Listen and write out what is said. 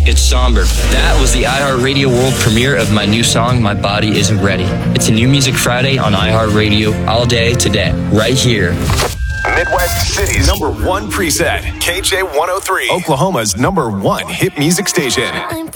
It's somber. That was the iHeartRadio world premiere of my new song, My Body Isn't Ready. It's a New Music Friday on iHeartRadio all day today, right here. Midwest City's #1 preset, KJ103, Oklahoma's #1 hit music station.